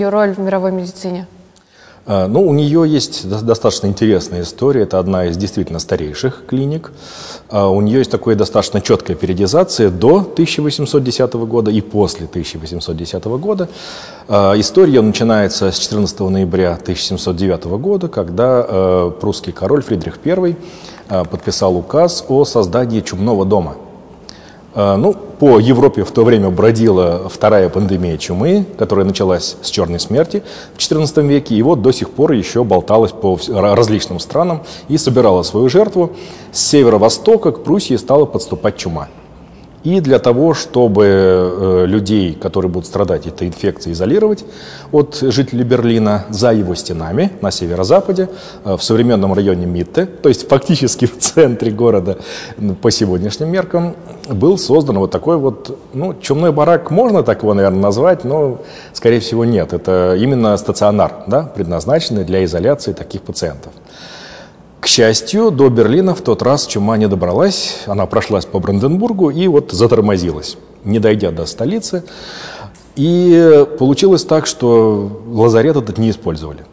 ее роль в мировой медицине? Ну, у нее есть достаточно интересная история. Это одна из действительно старейших клиник. У нее есть такая достаточно четкая периодизация до 1810 года и после 1810 года. История начинается с 14 ноября 1709 года, когда прусский король Фридрих I подписал указ о создании чумного дома. Ну, по Европе в то время бродила вторая пандемия чумы, которая началась с черной смерти в XIV веке, и вот до сих пор еще болталась по различным странам и собирала свою жертву. С северо-востока к Пруссии стала подступать чума. И для того, чтобы людей, которые будут страдать этой инфекцией, изолировать от жителей Берлина за его стенами на северо-западе, в современном районе Митте, то есть фактически в центре города по сегодняшним меркам, был создан вот такой вот, ну, чумной барак, можно так его, наверное, назвать, но, скорее всего, нет. Это именно стационар, да, предназначенный для изоляции таких пациентов. К счастью, до Берлина в тот раз чума не добралась, она прошлась по Бранденбургу и вот затормозилась, не дойдя до столицы. И получилось так, что лазарет этот не использовали.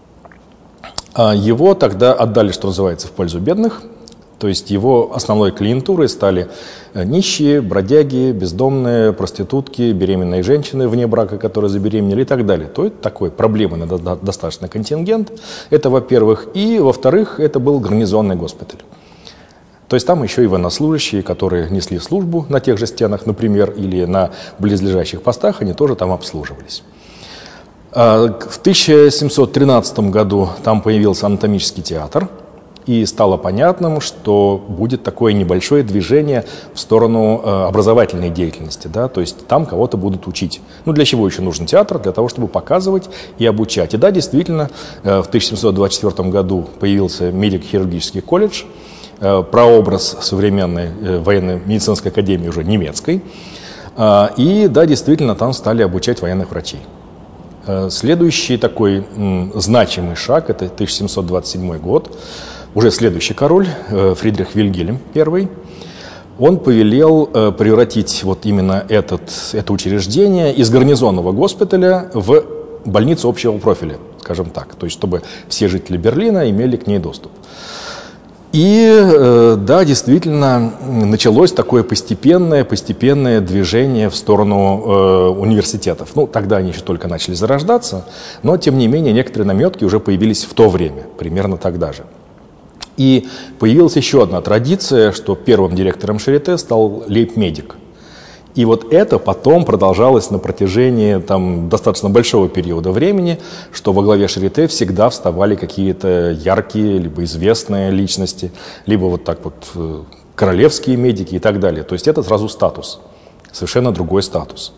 Его тогда отдали, что называется, в пользу бедных. То есть его основной клиентурой стали нищие, бродяги, бездомные, проститутки, беременные женщины вне брака, которые забеременели и так далее. То есть такой проблемный достаточно контингент. Это, во-первых. И, во-вторых, это был гарнизонный госпиталь. То есть там еще и военнослужащие, которые несли службу на тех же стенах, например, или на близлежащих постах, они тоже там обслуживались. В 1713 году там появился анатомический театр. И стало понятным, что будет такое небольшое движение в сторону образовательной деятельности. Да? То есть там кого-то будут учить. Ну, для чего еще нужен театр? Для того, чтобы показывать и обучать. И да, действительно, в 1724 году появился медико-хирургический колледж, прообраз современной военно-медицинской академии уже немецкой. И да, действительно, там стали обучать военных врачей. Следующий такой значимый шаг – это 1727 год. Уже следующий король, Фридрих Вильгельм I, он повелел превратить вот именно это учреждение из гарнизонного госпиталя в больницу общего профиля, скажем так, то есть чтобы все жители Берлина имели к ней доступ. И да, действительно, началось такое постепенное движение в сторону университетов. Ну, тогда они еще только начали зарождаться, но, тем не менее, некоторые наметки уже появились в то время, примерно тогда же. И появилась еще одна традиция, что первым директором Шарите стал лейб-медик. И вот это потом продолжалось на протяжении достаточно большого периода времени, что во главе Шарите всегда вставали какие-то яркие, либо известные личности, либо вот так вот королевские медики и так далее. То есть это сразу статус, совершенно другой статус.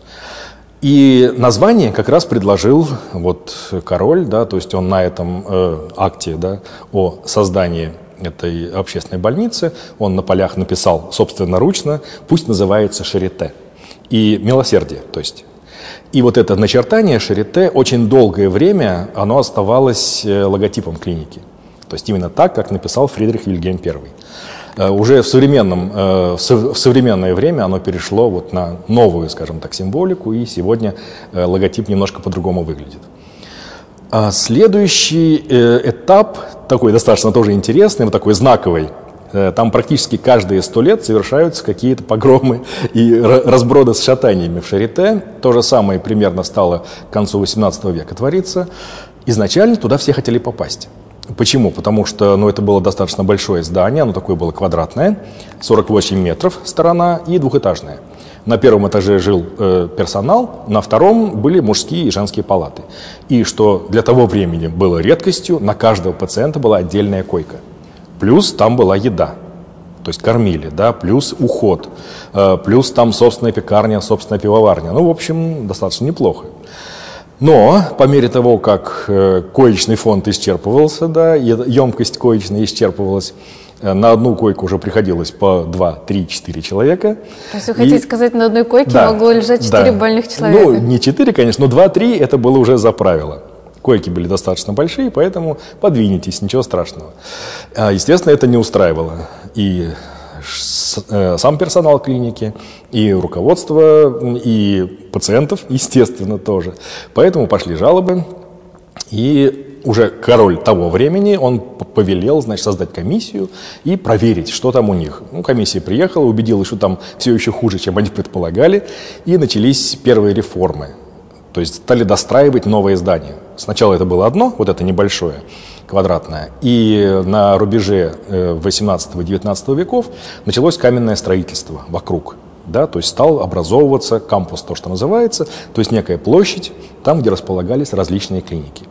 И название как раз предложил вот король, да, то есть он на этом акте, да, о создании этой общественной больницы, он на полях написал собственноручно, пусть называется Шарите. И милосердие, то есть. И вот это начертание Шарите очень долгое время оно оставалось логотипом клиники. То есть именно так, как написал Фридрих Вильгельм I. Уже в современное время оно перешло вот на новую, скажем так, символику, и сегодня логотип немножко по-другому выглядит. Следующий этап, такой достаточно тоже интересный, вот такой знаковый, там практически каждые 100 лет совершаются какие-то погромы и разброды с шатаниями в Шарите. То же самое примерно стало к концу XVIII века твориться. Изначально туда все хотели попасть. Почему? Потому что это было достаточно большое здание, оно такое было квадратное, 48 метров сторона и двухэтажное. На первом этаже жил персонал, на втором были мужские и женские палаты. И что для того времени было редкостью, на каждого пациента была отдельная койка. Плюс там была еда, то есть кормили, да, плюс уход, плюс там собственная пекарня, собственная пивоварня. В общем, достаточно неплохо. Но по мере того, как коечный фонд исчерпывался, да, емкость коечная исчерпывалась, на одну койку уже приходилось по 2, 3, 4 человека. То есть вы хотите сказать, на одной койке могло лежать 4 больных человека? Не 4, конечно, но 2-3 это было уже за правило. Койки были достаточно большие, поэтому подвинетесь, ничего страшного. Естественно, это не устраивало и сам персонал клиники, и руководство, и пациентов, естественно, тоже. Поэтому пошли жалобы, и уже король того времени, он повелел, значит, создать комиссию и проверить, что там у них. Ну, комиссия приехала, убедилась, что там все еще хуже, чем они предполагали, и начались первые реформы. То есть стали достраивать новое здание. Сначала это было одно, вот это небольшое, квадратное, и на рубеже 18-19 веков началось каменное строительство вокруг. Да, то есть стал образовываться кампус, то, что называется, то есть некая площадь, там, где располагались различные клиники.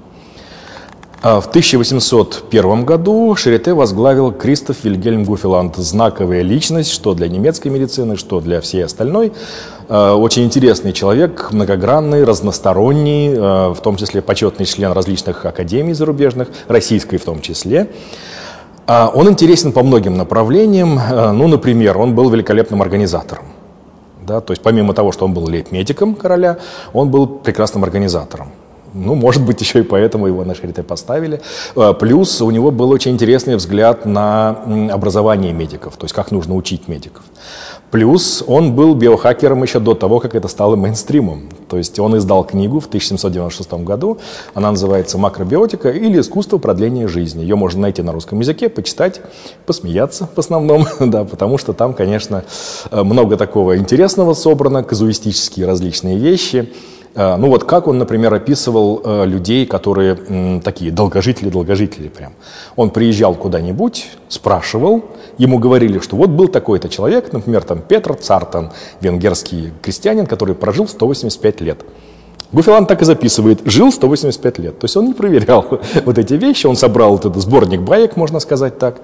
В 1801 году Шарите возглавил Кристоф Вильгельм Гуфиланд, знаковая личность, что для немецкой медицины, что для всей остальной. Очень интересный человек, многогранный, разносторонний, в том числе почетный член различных академий зарубежных, российской в том числе. Он интересен по многим направлениям. Ну, например, он был великолепным организатором. Да, то есть помимо того, что он был лейб-медиком короля, он был прекрасным организатором. Ну, может быть, еще и поэтому его на Шарите поставили. Плюс у него был очень интересный взгляд на образование медиков, то есть как нужно учить медиков. Плюс он был биохакером еще до того, как это стало мейнстримом. То есть он издал книгу в 1796 году, она называется «Макробиотика» или «Искусство продления жизни». Ее можно найти на русском языке, почитать, посмеяться в основном, да, потому что там, конечно, много такого интересного собрано, казуистические различные вещи. Ну вот как он, например, описывал людей, которые такие долгожители прям. Он приезжал куда-нибудь, спрашивал, ему говорили, что вот был такой-то человек, например, там Петр Цартан, венгерский крестьянин, который прожил 185 лет. Гуфиланд так и записывает, жил 185 лет. То есть он не проверял вот эти вещи, он собрал вот этот сборник баек, можно сказать так.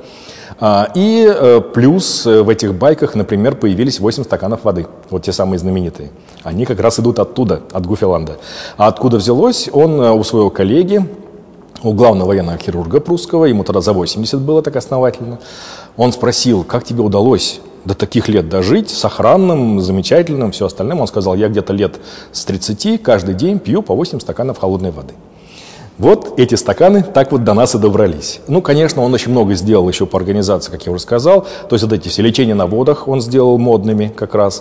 И плюс в этих байках, например, появились 8 стаканов воды, вот те самые знаменитые. Они как раз идут оттуда, от Гуфиланда. А откуда взялось, он у своего коллеги, у главного военного хирурга прусского, ему тогда за 80 было так основательно, он спросил, как тебе удалось до таких лет дожить, сохранным, замечательным, все остальное. Он сказал, я где-то лет с 30 каждый день пью по 8 стаканов холодной воды. Вот эти стаканы так вот до нас и добрались. Ну, конечно, он очень много сделал еще по организации, как я уже сказал. То есть вот эти все лечения на водах он сделал модными как раз.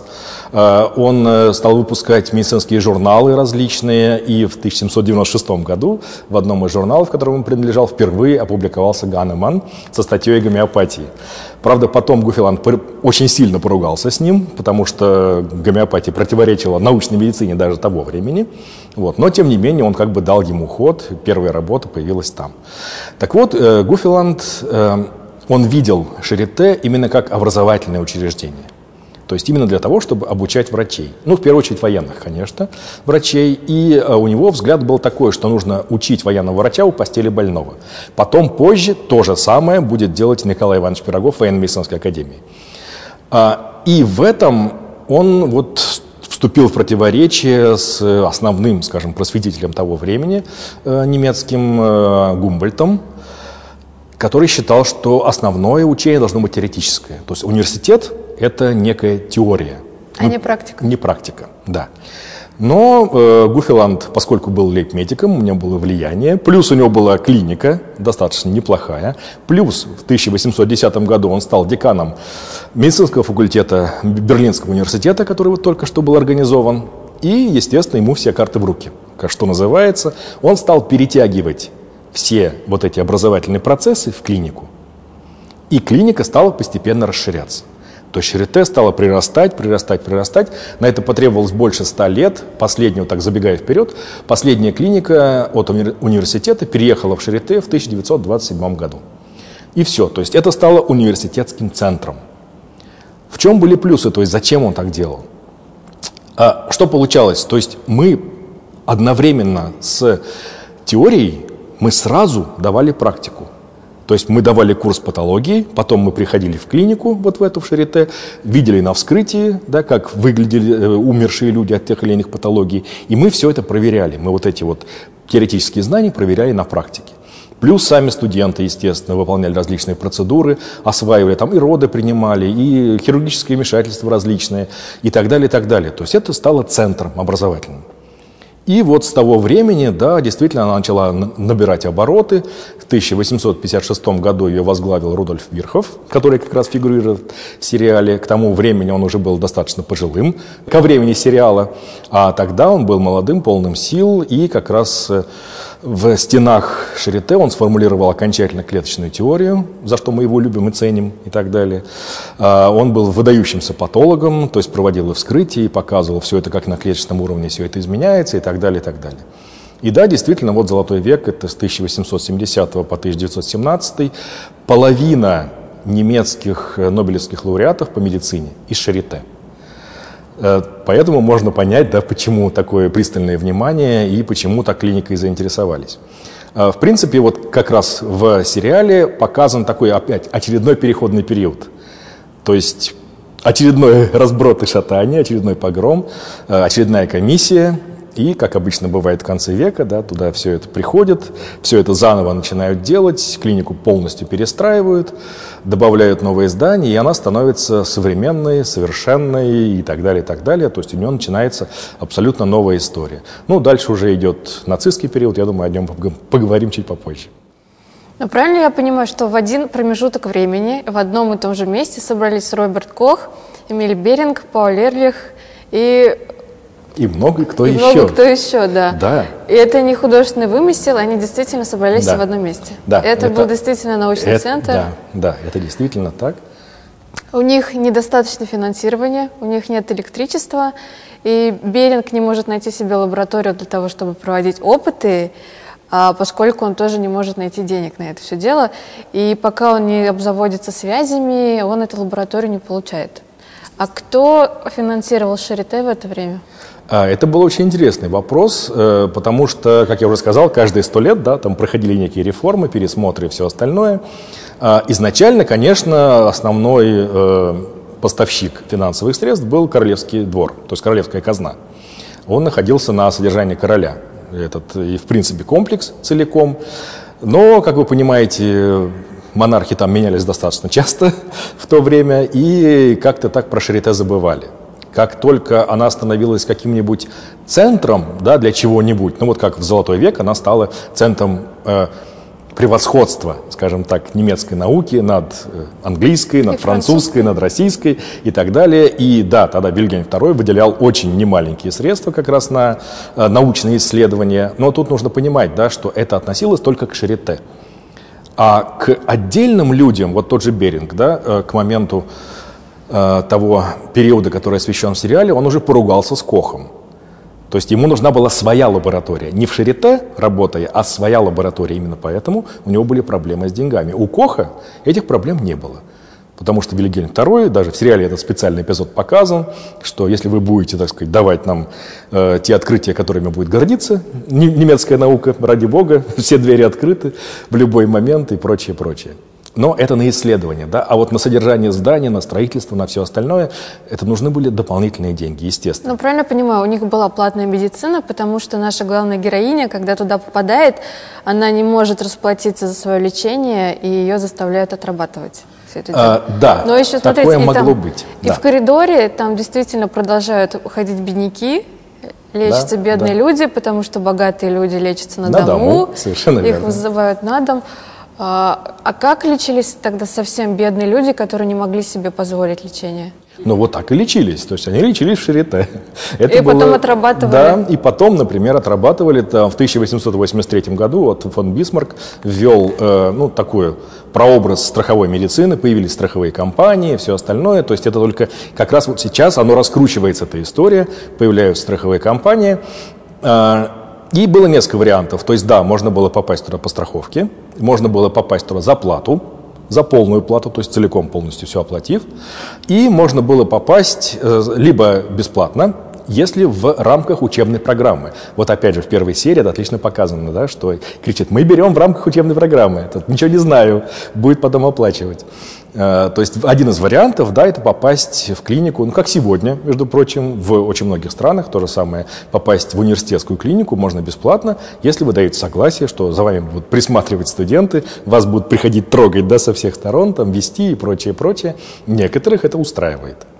Он стал выпускать медицинские журналы различные. И в 1796 году в одном из журналов, которому он принадлежал, впервые опубликовался Ганеман со статьей о гомеопатии. Правда, потом Гуфиланд очень сильно поругался с ним, потому что гомеопатия противоречила научной медицине даже того времени. Вот. Но, тем не менее, он как бы дал ему ход, первая работа появилась там. Так вот, Гуфиланд, он видел Шарите именно как образовательное учреждение. То есть именно для того, чтобы обучать врачей. Ну, в первую очередь военных, конечно, врачей. И у него взгляд был такой, что нужно учить военного врача у постели больного. Потом, позже, то же самое будет делать Николай Иванович Пирогов в военно-медицинской академии. И в этом он вот вступил в противоречие с основным, скажем, просветителем того времени, немецким Гумбольдтом, который считал, что основное учение должно быть теоретическое. То есть университет – это некая теория. А не практика. Не практика, да. Но Гуфиланд, поскольку был лейб-медиком, у него было влияние, плюс у него была клиника, достаточно неплохая, плюс в 1810 году он стал деканом медицинского факультета Берлинского университета, который вот только что был организован, и, естественно, ему все карты в руки. Как что называется, он стал перетягивать все вот эти образовательные процессы в клинику, и клиника стала постепенно расширяться. То есть Шарите стало прирастать. На это потребовалось больше 100 лет. Последняя, так забегая вперед, последняя клиника от университета переехала в Шарите в 1927 году. И все. То есть это стало университетским центром. В чем были плюсы? То есть зачем он так делал? Что получалось? То есть мы одновременно с теорией мы сразу давали практику. То есть мы давали курс патологии, потом мы приходили в клинику, вот в эту в Шарите, видели на вскрытии, да, как выглядели умершие люди от тех или иных патологий, и мы все это проверяли. Мы вот эти вот теоретические знания проверяли на практике. Плюс сами студенты, естественно, выполняли различные процедуры, осваивали, там и роды принимали, и хирургические вмешательства различные, и так далее, и так далее. То есть это стало центром образовательным. И вот с того времени, да, действительно, она начала набирать обороты. В 1856 году ее возглавил Рудольф Вирхов, который как раз фигурирует в сериале. К тому времени он уже был достаточно пожилым, ко времени сериала. А тогда он был молодым, полным сил, и как раз в стенах Шарите он сформулировал окончательно клеточную теорию, за что мы его любим и ценим и так далее. Он был выдающимся патологом, то есть проводил и вскрытие, и показывал все это, как на клеточном уровне все это изменяется и так далее, и так далее. И да, действительно, вот золотой век, это с 1870 по 1917, половина немецких нобелевских лауреатов по медицине из Шарите. Поэтому можно понять, да, почему такое пристальное внимание и почему так клиникой заинтересовались. В принципе, вот как раз в сериале показан такой опять очередной переходный период. То есть очередной разброд и шатание, очередной погром, очередная комиссия. И, как обычно бывает в конце века, да, туда все это приходит, все это заново начинают делать, клинику полностью перестраивают, добавляют новые здания, и она становится современной, совершенной и так далее, и так далее. То есть у нее начинается абсолютно новая история. Ну, дальше уже идет нацистский период, я думаю, о нем поговорим чуть попозже. Но правильно я понимаю, что в один промежуток времени в одном и том же месте собрались Роберт Кох, Эмиль Беринг, Пауль Эрлих и много кто еще. Много кто еще, да. Да. И это не художественный вымысел, они действительно собрались в одном месте. Да. Это был действительно научный центр. Да, это действительно так. У них недостаточно финансирования, у них нет электричества, и Беринг не может найти себе лабораторию для того, чтобы проводить опыты, поскольку он тоже не может найти денег на это все дело. И пока он не обзаводится связями, он эту лабораторию не получает. А кто финансировал Шарите в это время? Это был очень интересный вопрос, потому что, как я уже сказал, каждые 100 лет, да, там проходили некие реформы, пересмотры и все остальное. Изначально, конечно, основной поставщик финансовых средств был королевский двор, то есть королевская казна. Он находился на содержании короля. И, в принципе, комплекс целиком. Но, как вы понимаете, монархи там менялись достаточно часто в то время, и как-то так про Шарите забывали. Как только она становилась каким-нибудь центром, да, для чего-нибудь, ну вот как в Золотой век она стала центром превосходства, скажем так, немецкой науки над английской, над французской, над российской и так далее. И да, тогда Вильгельм II выделял очень немаленькие средства как раз на научные исследования. Но тут нужно понимать, да, что это относилось только к Шарите. А к отдельным людям, вот тот же Беринг, да, к моменту того периода, который освещен в сериале, он уже поругался с Кохом. То есть ему нужна была своя лаборатория. Не в Шарите работая, а своя лаборатория. Именно поэтому у него были проблемы с деньгами. У Коха этих проблем не было. Потому что Вильгельм II, даже в сериале этот специальный эпизод показан, что если вы будете, так сказать, давать нам те открытия, которыми будет гордиться немецкая наука, ради бога, все двери открыты в любой момент и прочее, прочее. Но это на исследование, да, а вот на содержание здания, на строительство, на все остальное, это нужны были дополнительные деньги, естественно. Ну, правильно понимаю, у них была платная медицина, потому что наша главная героиня, когда туда попадает, она не может расплатиться за свое лечение, и ее заставляют отрабатывать. Да, но еще, смотрите, такое могло быть. И в коридоре там действительно продолжают ходить бедняки, лечатся бедные люди, потому что богатые люди лечатся на дому, совершенно их вызывают на дом. А как лечились тогда совсем бедные люди, которые не могли себе позволить лечение? Ну, вот так и лечились. То есть они лечились в Шарите. И потом отрабатывали? Да, и потом, например, отрабатывали. В 1883 году вот фон Бисмарк ввел такой прообраз страховой медицины, появились страховые компании, все остальное. То есть это только как раз вот сейчас оно раскручивается, эта история, появляются страховые компании. И было несколько вариантов. То есть, да, можно было попасть туда по страховке, можно было попасть туда за плату, за полную плату, то есть целиком полностью все оплатив. И можно было попасть либо бесплатно, если в рамках учебной программы. Вот опять же в первой серии это отлично показано, да, что кричит: мы берем в рамках учебной программы, тут ничего не знаю, будет потом оплачивать. То есть один из вариантов, да, это попасть в клинику, ну как сегодня, между прочим, в очень многих странах то же самое, попасть в университетскую клинику можно бесплатно, если вы даете согласие, что за вами будут присматривать студенты, вас будут приходить трогать, да, со всех сторон, там, вести и прочее, прочее. Некоторых это устраивает.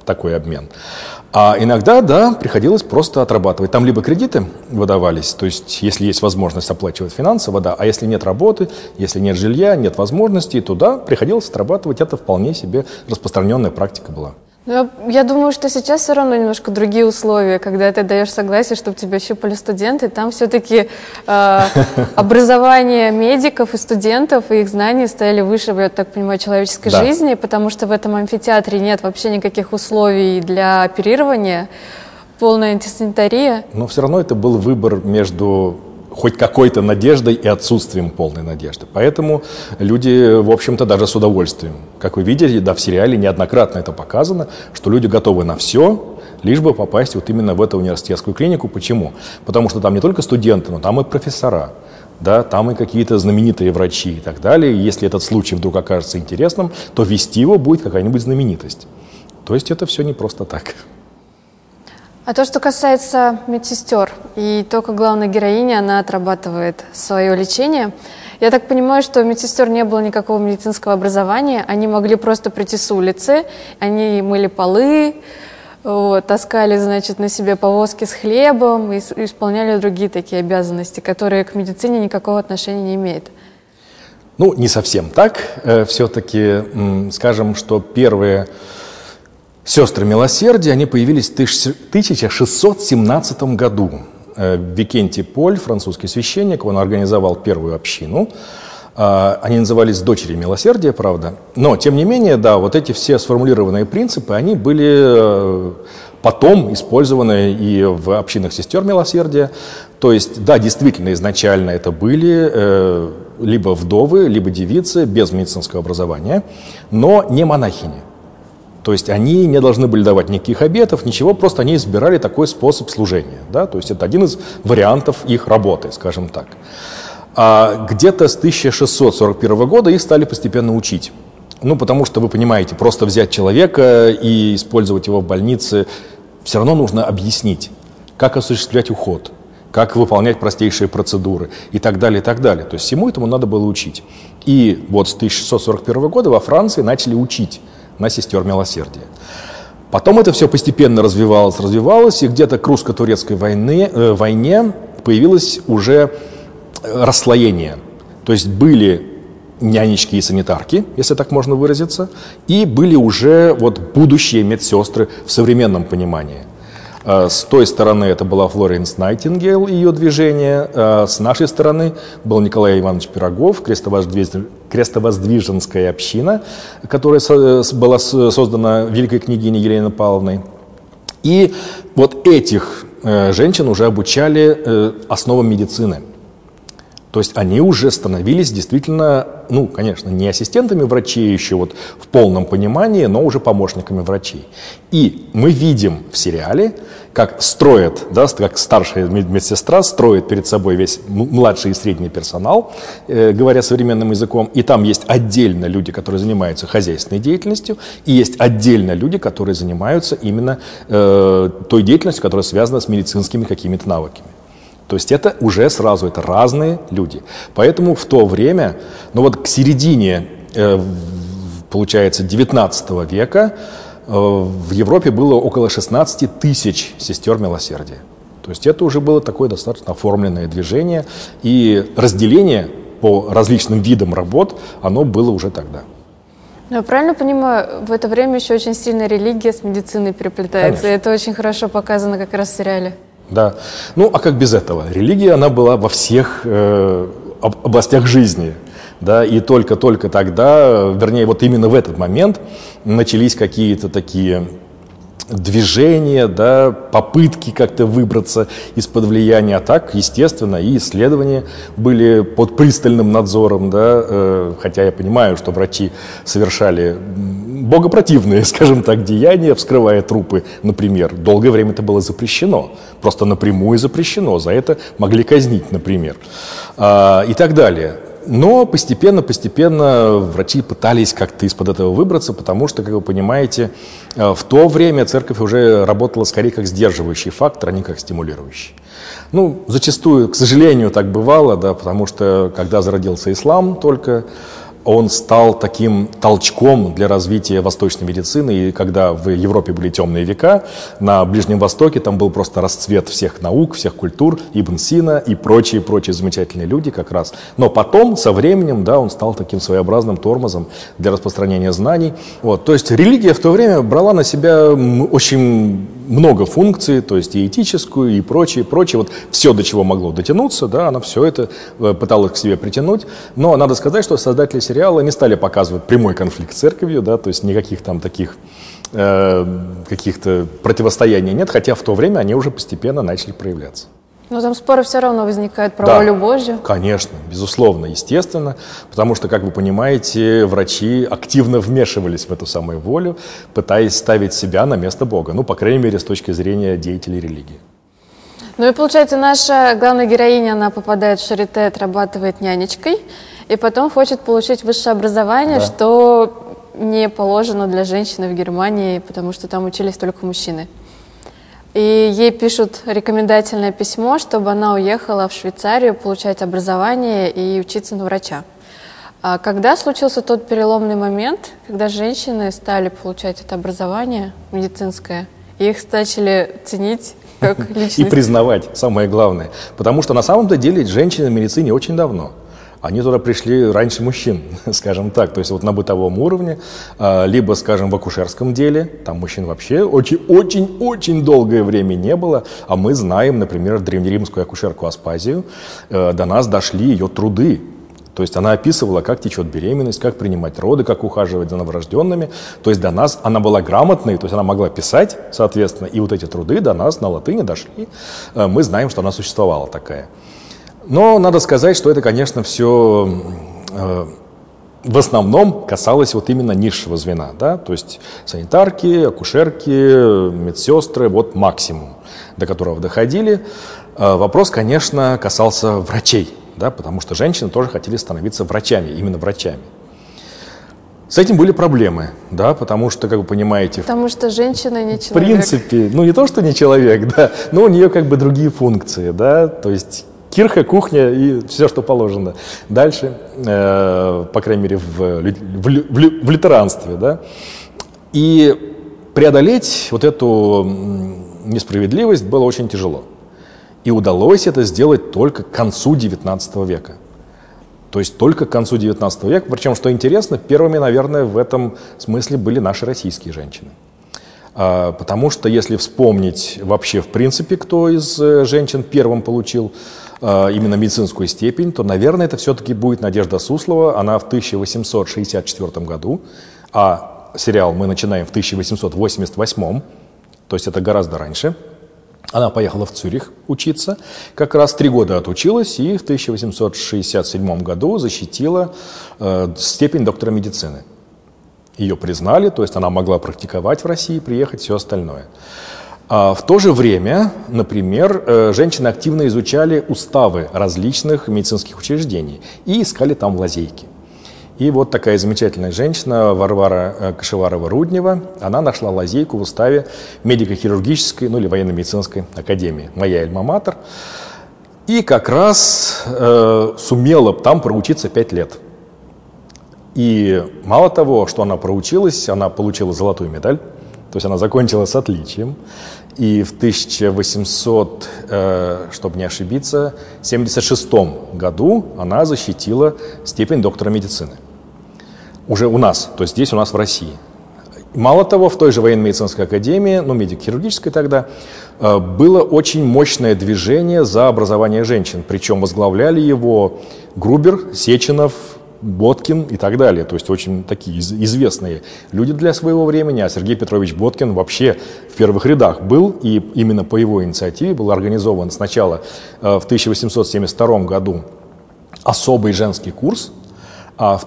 такой обмен. А иногда, да, приходилось просто отрабатывать. Там либо кредиты выдавались, то есть если есть возможность оплачивать финансово, да, а если нет работы, если нет жилья, нет возможностей, то да, приходилось отрабатывать. Это вполне себе распространенная практика была. Но я думаю, что сейчас все равно немножко другие условия, когда ты даешь согласие, чтобы тебя щупали студенты, там все-таки образование медиков и студентов и их знания стояли выше, я так понимаю, человеческой жизни, потому что в этом амфитеатре нет вообще никаких условий для оперирования, полная антисанитария. Но все равно это был выбор между хоть какой-то надеждой и отсутствием полной надежды. Поэтому люди, в общем-то, даже с удовольствием. Как вы видите, да, в сериале неоднократно это показано, что люди готовы на все, лишь бы попасть вот именно в эту университетскую клинику. Почему? Потому что там не только студенты, но там и профессора, да, там и какие-то знаменитые врачи и так далее. И если этот случай вдруг окажется интересным, то вести его будет какая-нибудь знаменитость. То есть это все не просто так. А то, что касается медсестер и то, как главная героиня, она отрабатывает свое лечение, я так понимаю, что у медсестер не было никакого медицинского образования, они могли просто прийти с улицы, они мыли полы, вот, таскали, значит, на себе повозки с хлебом и исполняли другие такие обязанности, которые к медицине никакого отношения не имеют. Ну, не совсем так. Все-таки скажем, что первые сестры милосердия, они появились в 1617 году. Викентий Поль, французский священник, он организовал первую общину. Они назывались «Дочери милосердия», правда. Но, тем не менее, да, вот эти все сформулированные принципы, они были потом использованы и в общинах сестер милосердия. То есть, да, действительно, изначально это были либо вдовы, либо девицы без медицинского образования, но не монахини. То есть они не должны были давать никаких обетов, ничего, просто они избирали такой способ служения. Да? То есть это один из вариантов их работы, скажем так. А где-то с 1641 года их стали постепенно учить. Ну, потому что, вы понимаете, просто взять человека и использовать его в больнице, все равно нужно объяснить, как осуществлять уход, как выполнять простейшие процедуры и так далее, и так далее. То есть всему этому надо было учить. И вот с 1641 года во Франции начали учить на сестер милосердия. Потом это все постепенно развивалось, и где-то к русско-турецкой войне появилось уже расслоение. То есть были нянечки и санитарки, если так можно выразиться, и были уже вот будущие медсестры в современном понимании. С той стороны это была Флоренс Найтингейл и ее движение, с нашей стороны был Николай Иванович Пирогов, крестовоздвиженская община, которая была создана великой княгиней Еленой Павловной. И вот этих женщин уже обучали основам медицины. То есть они уже становились действительно, ну, конечно, не ассистентами врачей еще вот в полном понимании, но уже помощниками врачей. И мы видим в сериале, как строят, да, как старшая медсестра строит перед собой весь младший и средний персонал, говоря современным языком. И там есть отдельно люди, которые занимаются хозяйственной деятельностью, и есть отдельно люди, которые занимаются именно той деятельностью, которая связана с медицинскими какими-то навыками. То есть это уже сразу, это разные люди. Поэтому в то время, ну вот к середине, получается, 19 века в Европе было около 16 тысяч сестер милосердия. То есть это уже было такое достаточно оформленное движение, и разделение по различным видам работ, оно было уже тогда. Я правильно понимаю, в это время еще очень сильно религия с медициной переплетается, конечно. И это очень хорошо показано как раз в сериале. Да. Ну, а как без этого? Религия, она была во всех областях жизни. Да, и только-только тогда, вернее, вот именно в этот момент начались какие-то такие движения, да, попытки как-то выбраться из-под влияния. А так, естественно, и исследования были под пристальным надзором, да, хотя я понимаю, что врачи совершали богопротивные, скажем так, деяния, вскрывая трупы, например. Долгое время это было запрещено, просто напрямую запрещено, за это могли казнить, например, и так далее. Но постепенно врачи пытались как-то из-под этого выбраться, потому что, как вы понимаете, в то время церковь уже работала скорее как сдерживающий фактор, а не как стимулирующий. Ну, зачастую, к сожалению, так бывало, да, потому что, когда зародился ислам только, он стал таким толчком для развития восточной медицины. И когда в Европе были темные века, на Ближнем Востоке там был просто расцвет всех наук, всех культур, Ибн Сина и прочие замечательные люди как раз. Но потом, со временем, да, он стал таким своеобразным тормозом для распространения знаний. Вот. То есть религия в то время брала на себя очень много функций, то есть и этическую, и прочее. Вот все, до чего могло дотянуться, да, она все это пыталась к себе притянуть. Но надо сказать, что создатели сериала не стали показывать прямой конфликт с церковью, да, то есть никаких там таких каких-то противостояний нет, хотя в то время они уже постепенно начали проявляться. Но там споры все равно возникают про волю Божью. Конечно, безусловно, естественно, потому что, как вы понимаете, врачи активно вмешивались в эту самую волю, пытаясь ставить себя на место Бога, ну, по крайней мере, с точки зрения деятелей религии. Ну и получается, наша главная героиня, она попадает в Шарите, отрабатывает нянечкой, и потом хочет получить высшее образование, что не положено для женщины в Германии, потому что там учились только мужчины. И ей пишут рекомендательное письмо, чтобы она уехала в Швейцарию получать образование и учиться на врача. А когда случился тот переломный момент, когда женщины стали получать это образование медицинское, и их начали ценить как личность? И признавать, самое главное. Потому что на самом-то деле женщины в медицине очень давно. Они туда пришли раньше мужчин, скажем так, то есть вот на бытовом уровне, либо, скажем, в акушерском деле, там мужчин вообще очень долгое время не было, а мы знаем, например, древнеримскую акушерку Аспазию, до нас дошли ее труды. То есть она описывала, как течет беременность, как принимать роды, как ухаживать за новорожденными. То есть до нас она была грамотной, то есть она могла писать, соответственно, и вот эти труды до нас на латыни дошли. Мы знаем, что она существовала такая. Но надо сказать, что это, конечно, все в основном касалось вот именно низшего звена, да? То есть санитарки, акушерки, медсестры, вот максимум, до которого доходили. Вопрос, конечно, касался врачей, да? Потому что женщины тоже хотели становиться врачами, именно врачами. С этим были проблемы, да, потому что, как вы понимаете... Потому что женщина не человек. В принципе, ну не то, что не человек, да, но у нее как бы другие функции, да, то есть... Кирха, кухня и все, что положено. Дальше, по крайней мере, в лютеранстве. Да? И преодолеть вот эту несправедливость было очень тяжело. И удалось это сделать только к концу XIX века. То есть только к концу XIX века. Причем, что интересно, первыми, наверное, в этом смысле были наши российские женщины. Потому что, если вспомнить вообще, в принципе, кто из женщин первым получил именно медицинскую степень, то, наверное, это все-таки будет Надежда Суслова. Она в 1864 году, а сериал мы начинаем в 1888, то есть это гораздо раньше. Она поехала в Цюрих учиться, как раз 3 года отучилась и в 1867 году защитила степень доктора медицины. Ее признали, то есть она могла практиковать в России, приехать, все остальное. А в то же время, например, женщины активно изучали уставы различных медицинских учреждений и искали там лазейки. И вот такая замечательная женщина, Варвара Кашеварова-Руднева, она нашла лазейку в уставе медико-хирургической, ну или военно-медицинской академии, моя альма-матер, и как раз сумела там проучиться 5 лет. И мало того, что она проучилась, она получила золотую медаль, то есть она закончила с отличием. И в 1800, чтобы не ошибиться, 1976 году она защитила степень доктора медицины. Уже у нас, то есть здесь у нас в России. Мало того, в той же военно-медицинской академии, ну, медико-хирургической тогда, было очень мощное движение за образование женщин. Причем возглавляли его Грубер, Сеченов, Боткин и так далее. То есть очень такие известные люди для своего времени. А Сергей Петрович Боткин вообще в первых рядах был. И именно по его инициативе был организован сначала в 1872 году особый женский курс, а в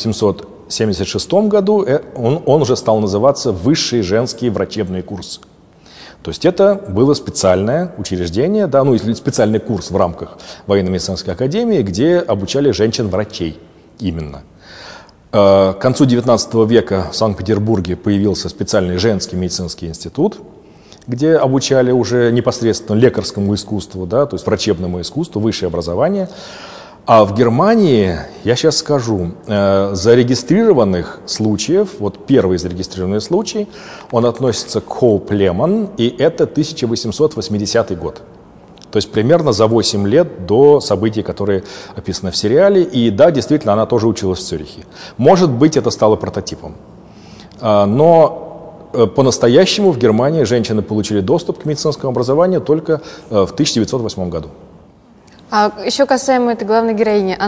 1876 году он уже стал называться «Высшие женские врачебные курсы». То есть это было специальное учреждение, да, ну, или специальный курс в рамках военно-медицинской академии, где обучали женщин-врачей. Именно. К концу XIX века в Санкт-Петербурге появился специальный женский медицинский институт, где обучали уже непосредственно лекарскому искусству, да, то есть врачебному искусству, высшее образование. А в Германии, я сейчас скажу, зарегистрированных случаев, вот первый зарегистрированный случай, он относится к Хоуп-Лемон, и это 1880 год. То есть примерно за 8 лет до событий, которые описаны в сериале. И да, действительно, она тоже училась в Цюрихе. Может быть, это стало прототипом. Но по-настоящему в Германии женщины получили доступ к медицинскому образованию только в 1908 году. А еще касаемо этой главной героини.